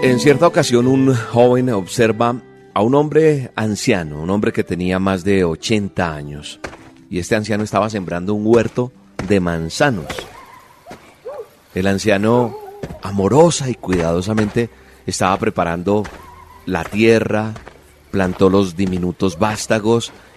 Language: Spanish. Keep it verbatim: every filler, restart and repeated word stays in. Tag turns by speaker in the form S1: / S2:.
S1: En cierta ocasión un joven observa a un hombre anciano, un hombre que tenía más de ochenta años, y este anciano estaba sembrando un huerto de manzanos. El anciano, amorosa y cuidadosamente, estaba preparando la tierra, plantó los diminutos vástagos